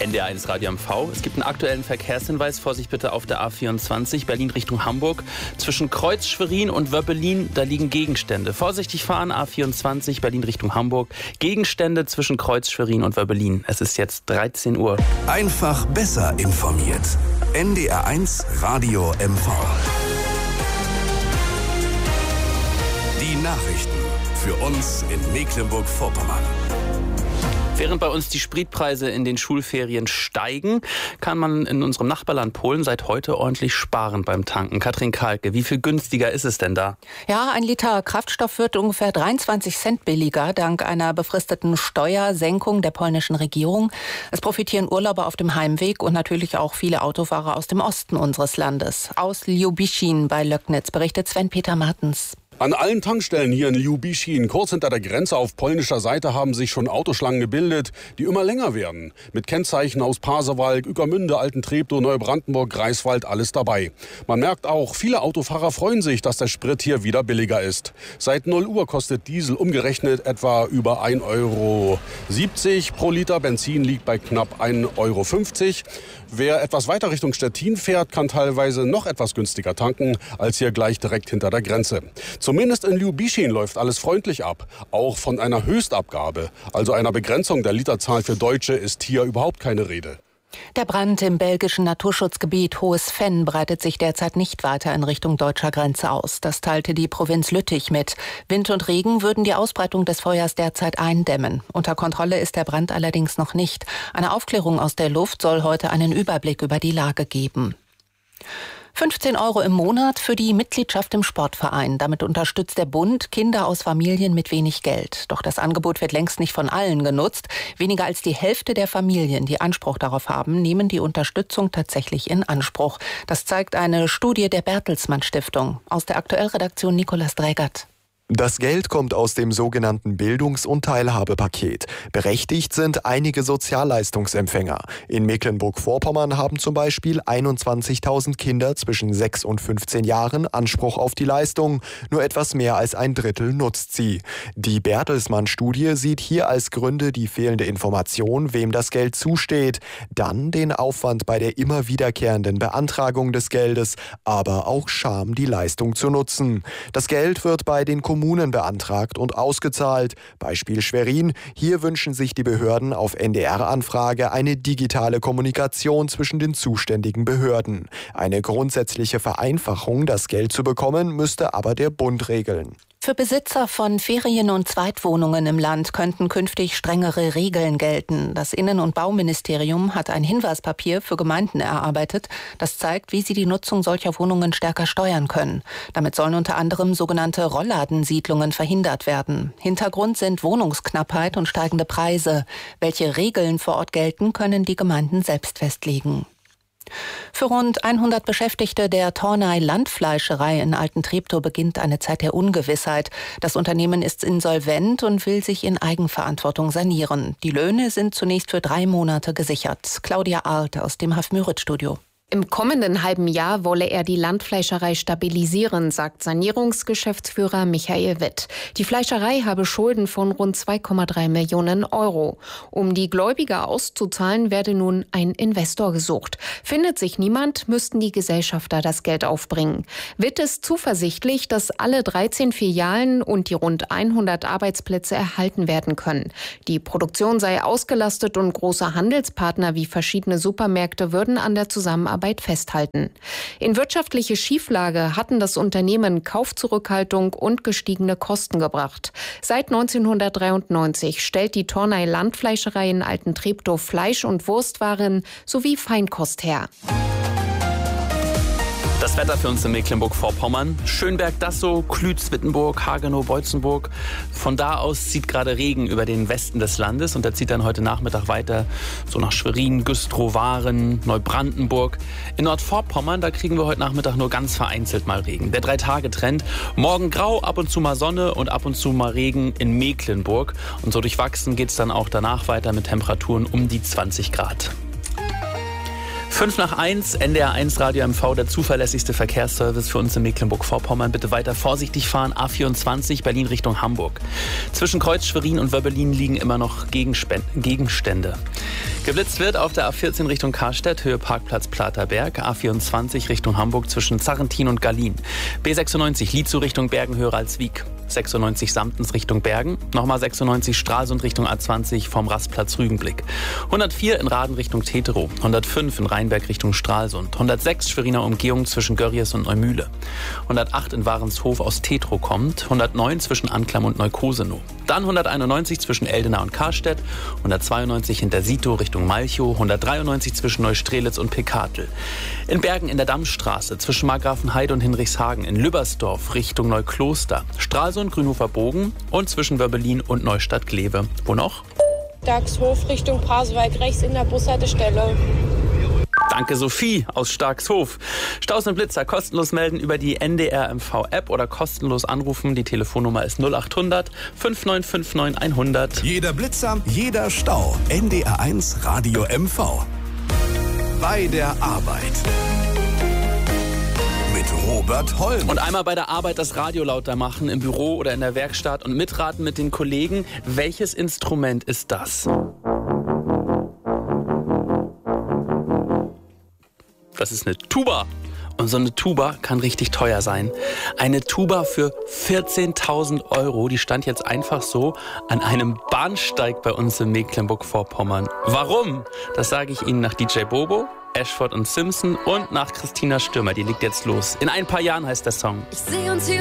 NDR1 Radio MV. Es gibt einen aktuellen Verkehrshinweis. Vorsicht bitte auf der A24 Berlin Richtung Hamburg. Zwischen Kreuz Schwerin und Wöbbelin, da liegen Gegenstände. Vorsichtig fahren, A24 Berlin Richtung Hamburg. Gegenstände zwischen Kreuz Schwerin und Wöbbelin. Es ist jetzt 13 Uhr. Einfach besser informiert. NDR1 Radio MV. Die Nachrichten für uns in Mecklenburg-Vorpommern. Während bei uns die Spritpreise in den Schulferien steigen, kann man in unserem Nachbarland Polen seit heute ordentlich sparen beim Tanken. Katrin Kalke, wie viel günstiger ist es denn da? Ja, ein Liter Kraftstoff wird ungefähr 23 Cent billiger, dank einer befristeten Steuersenkung der polnischen Regierung. Es profitieren Urlauber auf dem Heimweg und natürlich auch viele Autofahrer aus dem Osten unseres Landes. Aus Ljubischin bei Löcknitz berichtet Sven-Peter Martens. An allen Tankstellen hier in Ljubischin, kurz hinter der Grenze auf polnischer Seite, haben sich schon Autoschlangen gebildet, die immer länger werden. Mit Kennzeichen aus Pasewalk, Ueckermünde, Alten-Treptow, Neubrandenburg, Greifswald, alles dabei. Man merkt auch, viele Autofahrer freuen sich, dass der Sprit hier wieder billiger ist. Seit 0 Uhr kostet Diesel umgerechnet etwa über 1,70 Euro pro Liter. Benzin liegt bei knapp 1,50 Euro. Wer etwas weiter Richtung Stettin fährt, kann teilweise noch etwas günstiger tanken als hier gleich direkt hinter der Grenze. Zumindest in Ljubischin läuft alles freundlich ab. Auch von einer Höchstabgabe, also einer Begrenzung der Literzahl für Deutsche, ist hier überhaupt keine Rede. Der Brand im belgischen Naturschutzgebiet Hohes Venn breitet sich derzeit nicht weiter in Richtung deutscher Grenze aus. Das teilte die Provinz Lüttich mit. Wind und Regen würden die Ausbreitung des Feuers derzeit eindämmen. Unter Kontrolle ist der Brand allerdings noch nicht. Eine Aufklärung aus der Luft soll heute einen Überblick über die Lage geben. 15 Euro im Monat für die Mitgliedschaft im Sportverein. Damit unterstützt der Bund Kinder aus Familien mit wenig Geld. Doch das Angebot wird längst nicht von allen genutzt. Weniger als die Hälfte der Familien, die Anspruch darauf haben, nehmen die Unterstützung tatsächlich in Anspruch. Das zeigt eine Studie der Bertelsmann Stiftung. Aus der Aktuellredaktion Nicolas Drägert. Das Geld kommt aus dem sogenannten Bildungs- und Teilhabepaket. Berechtigt sind einige Sozialleistungsempfänger. In Mecklenburg-Vorpommern haben zum Beispiel 21.000 Kinder zwischen 6 und 15 Jahren Anspruch auf die Leistung. Nur etwas mehr als ein Drittel nutzt sie. Die Bertelsmann-Studie sieht hier als Gründe die fehlende Information, wem das Geld zusteht, dann den Aufwand bei der immer wiederkehrenden Beantragung des Geldes, aber auch Scham, die Leistung zu nutzen. Das Geld wird bei den Kommunen beantragt und ausgezahlt. Beispiel Schwerin. Hier wünschen sich die Behörden auf NDR-Anfrage eine digitale Kommunikation zwischen den zuständigen Behörden. Eine grundsätzliche Vereinfachung, das Geld zu bekommen, müsste aber der Bund regeln. Für Besitzer von Ferien- und Zweitwohnungen im Land könnten künftig strengere Regeln gelten. Das Innen- und Bauministerium hat ein Hinweispapier für Gemeinden erarbeitet, das zeigt, wie sie die Nutzung solcher Wohnungen stärker steuern können. Damit sollen unter anderem sogenannte Rollladensiedlungen verhindert werden. Hintergrund sind Wohnungsknappheit und steigende Preise. Welche Regeln vor Ort gelten, können die Gemeinden selbst festlegen. Für rund 100 Beschäftigte der Tornay Landfleischerei in Alten-Treptow beginnt eine Zeit der Ungewissheit. Das Unternehmen ist insolvent und will sich in Eigenverantwortung sanieren. Die Löhne sind zunächst für 3 Monate gesichert. Claudia Arlt aus dem Haf-Müritz-Studio. Im kommenden halben Jahr wolle er die Landfleischerei stabilisieren, sagt Sanierungsgeschäftsführer Michael Witt. Die Fleischerei habe Schulden von rund 2,3 Millionen Euro. Um die Gläubiger auszuzahlen, werde nun ein Investor gesucht. Findet sich niemand, müssten die Gesellschafter das Geld aufbringen. Witt ist zuversichtlich, dass alle 13 Filialen und die rund 100 Arbeitsplätze erhalten werden können. Die Produktion sei ausgelastet und große Handelspartner wie verschiedene Supermärkte würden an der Zusammenarbeit festhalten. In wirtschaftliche Schieflage hatten das Unternehmen Kaufzurückhaltung und gestiegene Kosten gebracht. Seit 1993 stellt die Tornay Landfleischerei in Alten-Treptow Fleisch- und Wurstwaren sowie Feinkost her. Das Wetter für uns in Mecklenburg-Vorpommern. Schönberg, Dassow, Klütz, Wittenburg, Hagenow, Beutzenburg. Von da aus zieht gerade Regen über den Westen des Landes und der zieht dann heute Nachmittag weiter so nach Schwerin, Güstrow, Waren, Neubrandenburg. In Nordvorpommern, da kriegen wir heute Nachmittag nur ganz vereinzelt mal Regen. Der 3-Tage-Trend. Morgen grau, ab und zu mal Sonne und ab und zu mal Regen in Mecklenburg. Und so durchwachsen geht es dann auch danach weiter mit Temperaturen um die 20 Grad. 5:05, NDR1 Radio MV, der zuverlässigste Verkehrsservice für uns in Mecklenburg-Vorpommern. Bitte weiter vorsichtig fahren. A24 Berlin Richtung Hamburg. Zwischen Kreuz Schwerin und Wöbbelin liegen immer noch Gegenstände. Geblitzt wird auf der A14 Richtung Karstedt, Höhe Parkplatz Platerberg, A24 Richtung Hamburg zwischen Zarrentin und Gallien, B96 Lietzow Richtung Bergen, Höhe Ralswiek, 96 Samtens Richtung Bergen, nochmal 96 Stralsund Richtung A20 vom Rastplatz Rügenblick, 104 in Raden Richtung Teterow, 105 in Rheinberg Richtung Stralsund, 106 Schweriner Umgehung zwischen Görries und Neumühle, 108 in Warenshof aus Tetrow kommt, 109 zwischen Anklam und Neukosenow, dann 191 zwischen Eldena und Karstedt, 192 hinter Sito Richtung Malchow, 193 zwischen Neustrelitz und Pekatel. In Bergen in der Dammstraße zwischen Margrafenheide und Hinrichshagen, in Lübbersdorf Richtung Neukloster, Stralsund, Grünhofer Bogen und zwischen Wörbelin und Neustadt-Glewe. Wo noch? Starkshof Richtung Pasewalk, rechts in der Bushaltestelle. Danke Sophie aus Starkshof. Staus und Blitzer kostenlos melden über die NDR MV-App oder kostenlos anrufen. Die Telefonnummer ist 0800 5959 100. Jeder Blitzer, jeder Stau. NDR1 Radio MV. Bei der Arbeit. Mit Robert Holm. Und einmal bei der Arbeit das Radio lauter machen, im Büro oder in der Werkstatt und mitraten mit den Kollegen. Welches Instrument ist das? Das ist eine Tuba. Und so eine Tuba kann richtig teuer sein. Eine Tuba für 14.000 €, die stand jetzt einfach so an einem Bahnsteig bei uns in Mecklenburg-Vorpommern. Warum? Das sage ich Ihnen nach DJ Bobo, Ashford und Simpson und nach Christina Stürmer. Die legt jetzt los. In ein paar Jahren heißt der Song. Ich seh uns hier